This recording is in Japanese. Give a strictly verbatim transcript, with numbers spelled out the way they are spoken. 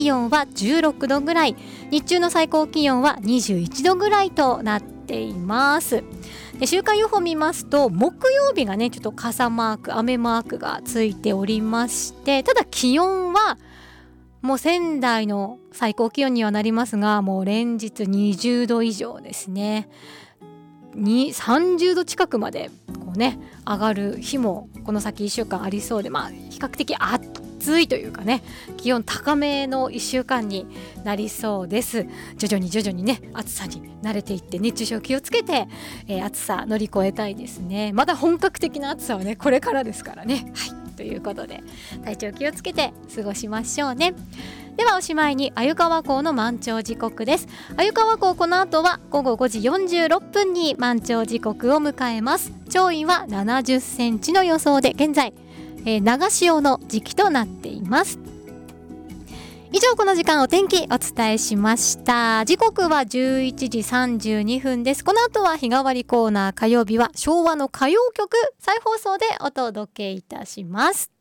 気温はじゅうろくどぐらい、日中の最高気温はにじゅういちどぐらいとなっています。で週間予報見ますと、木曜日がねちょっと傘マーク、雨マークがついておりまして、ただ気温はもう仙台の最高気温にはなりますが、もう連日にじゅうど以上ですね。にさんじゅうど近くまでこうね上がる日もこの先いっしゅうかんありそうで、まあ比較的暑いというかね、気温高めのいっしゅうかんになりそうです。徐々に徐々にね暑さに慣れていって、熱中症気をつけて、えー、暑さ乗り越えたいですね。まだ本格的な暑さはねこれからですからね。はい、ということで体調気をつけて過ごしましょうね。ではおしまいに鮎川港の満潮時刻です。鮎川港、この後はごごごじよんじゅうろっぷんに満潮時刻を迎えます。潮位はななじゅっセンチの予想で、現在、えー、長潮の時期となっています。以上、この時間お天気お伝えしました。時刻はじゅういちじさんじゅうにふんです。この後は日替わりコーナー、火曜日は昭和の歌謡曲再放送でお届けいたします。